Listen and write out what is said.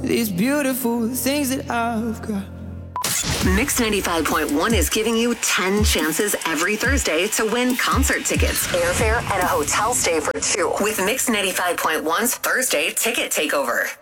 these beautiful things that I've got. Mix 95.1 is giving you 10 chances every Thursday to win concert tickets, airfare, and a hotel stay for two with Mix 95.1's Thursday Ticket Takeover.